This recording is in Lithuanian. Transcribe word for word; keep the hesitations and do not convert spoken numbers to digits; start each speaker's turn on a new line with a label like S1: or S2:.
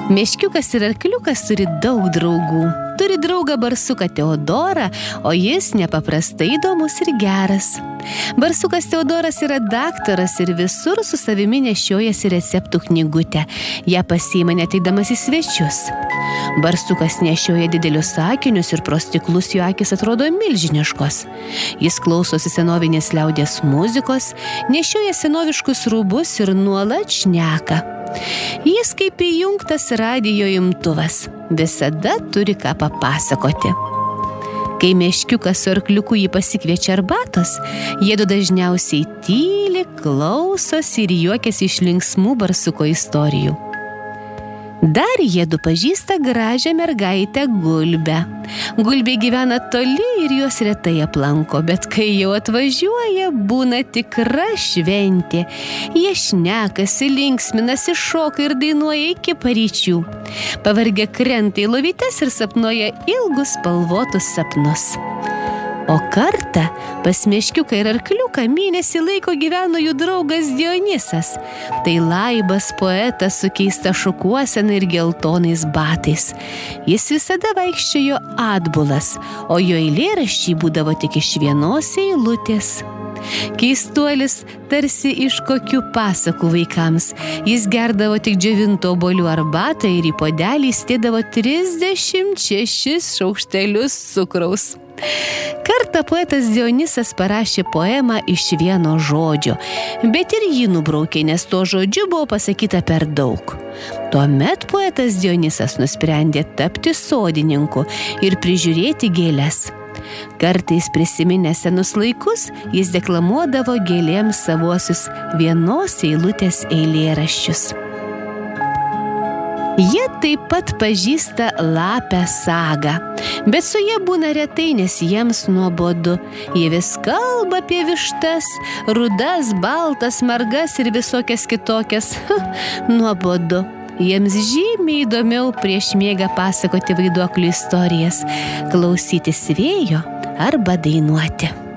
S1: Meškiukas ir arkliukas turi daug draugų. Turi draugą barsuką Teodorą, o jis nepaprastai įdomus ir geras. Barsukas Teodoras yra daktaras ir visur su savimi nešiojasi receptų knygutę. Ja pasiima neteidamas į svečius. Barsukas nešioja didelius akinius ir pro stiklus jo akis atrodo milžiniškos. Jis klausosi senovinės liaudies muzikos, nešioja senoviškus rūbus ir nuolat šneka. Jis kaip įjungtas radijo imtuvas, visada turi ką papasakoti. Kai meškiukas su arkliuku jį pasikviečia arbatos, jiedu dažniausiai tyli, klausosi ir juokiasi iš linksmų barsuko istorijų. Dar jiedu pažįsta gražią mergaitę Gulbę. Gulbė gyvena toli ir juos retai aplanko, bet kai jau atvažiuoja, būna tikra šventė. Jie šnekasi, linksminasi, šoka ir dainuoja iki paryčių. Pavargę krenta į lovytes ir sapnuoja ilgus spalvotus sapnus. O kartą pas meškiuką ir arkliuką mėnesį laiko gyveno jų draugas Dionysas. Tai laibas poetas su keista šukuosena ir geltonais batais. Jis visada vaikščiojo atbulas, o jo eilėraščiai būdavo tik iš vienos eilutės. Keistuolis tarsi iš kokių pasakų vaikams. Jis gerdavo tik džiovintų obuolių arbatą ir į puodelį įstėdavo trisdešimt šešis šaukštelius cukraus. Kartą poetas Dionysas parašė poemą iš vieno žodžio, bet ir jį nubraukė, nes to žodžiu buvo pasakyta per daug. Tuomet poetas Dionysas nusprendė tapti sodininku ir prižiūrėti gėles. Kartais prisiminęs senus laikus, jis deklamuodavo gėlėms savuosius vienos eilutės eilėraščius. Jie taip pat pažįsta lapę sagą, bet su jie būna retai, nes jiems nuobodu. Jie vis kalba apie vištas, rudas, baltas, margas ir visokias kitokias. Nuobodu. Jiems žymiai įdomiau prieš miegą pasakoti vaiduoklių istorijas, klausytis vėjo arba dainuoti.